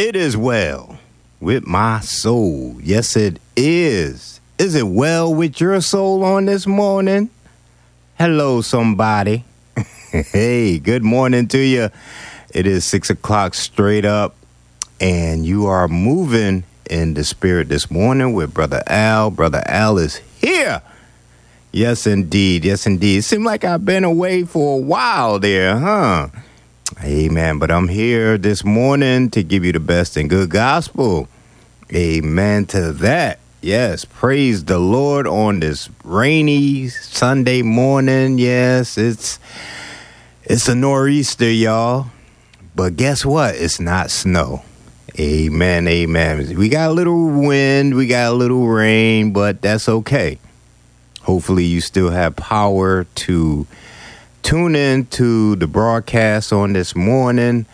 It is well with my soul. Yes, it is. Is it well with your soul on this morning? Hello, somebody. Hey, good morning to you. It is 6 o'clock straight up, and you are moving in the spirit this morning with Brother Al. Brother Al is here. Yes, indeed. Yes, indeed. It seemed like I've been away for a while there, huh? Amen. But I'm here this morning to give you the best and good gospel. Amen to that. Yes, praise the Lord on this rainy Sunday morning. Yes, it's a nor'easter, y'all. But guess what? It's not snow. Amen, amen. We got a little wind, we got a little rain, but that's okay. Hopefully you still have power to tune in to the broadcast on this morning.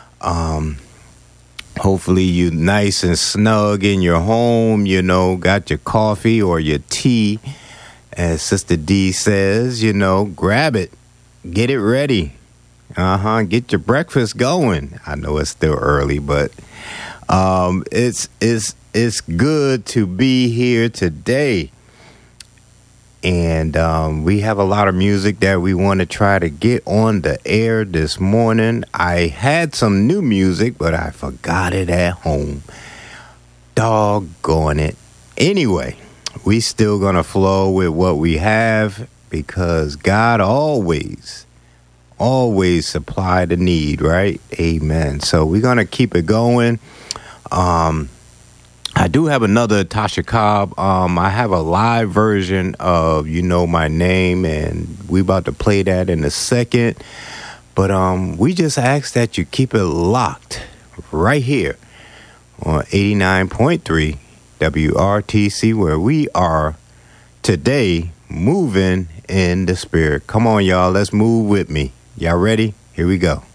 Hopefully you nice and snug in your home, you know, got your coffee or your tea. As Sister D says, you know, grab it, get it ready. Get your breakfast going. I know it's still early, but it's good to be here today. And we have a lot of music that we want to try to get on the air this morning. I had some new music, but I forgot it at home. Doggone it. Anyway, we still going to flow with what we have because God always supply the need, right? Amen. So we're going to keep it going. I do have another Tasha Cobb. I have a live version of You Know My Name, and we about to play that in a second. But we just ask that you keep it locked right here on 89.3 WRTC, where we are today moving in the spirit. Come on, y'all. Let's move with me. Y'all ready? Here we go.